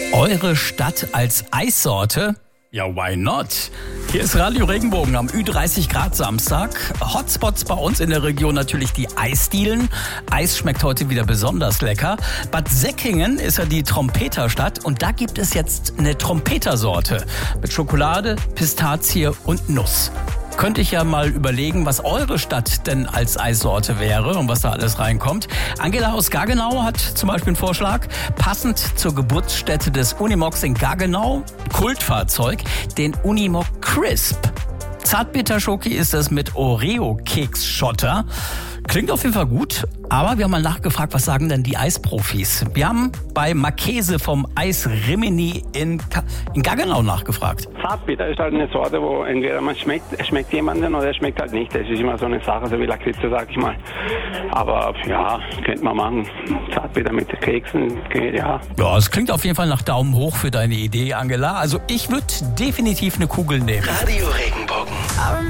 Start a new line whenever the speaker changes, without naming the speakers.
Eure Stadt als Eissorte? Ja, why not? Hier ist Radio Regenbogen am Ü30 Grad Samstag. Hotspots bei uns in der Region natürlich die Eisdielen. Eis schmeckt heute wieder besonders lecker. Bad Säckingen ist ja die Trompeterstadt und da gibt es jetzt eine Trompetersorte mit Schokolade, Pistazie und Nuss. Könnte ich ja mal überlegen, was eure Stadt denn als Eissorte wäre und was da alles reinkommt. Angela aus Gaggenau hat zum Beispiel einen Vorschlag. Passend zur Geburtsstätte des Unimogs in Gaggenau, Kultfahrzeug, den Unimog Crisp. Zartbitterschoki ist es mit Oreo-Keks-Schotter. Klingt auf jeden Fall gut, aber wir haben mal nachgefragt, was sagen denn die Eisprofis? Wir haben bei Marchese vom Eis Rimini in Gaggenau nachgefragt.
Zartbitter ist halt eine Sorte, wo entweder es schmeckt jemanden oder es schmeckt halt nicht. Das ist immer so eine Sache, so wie Lakritze, sag ich mal. Aber ja, könnte man machen. Zartbitter mit Keksen, geht ja.
Ja, es klingt auf jeden Fall nach Daumen hoch für deine Idee, Angela. Also ich würde definitiv eine Kugel nehmen.
Radio Regenbogen.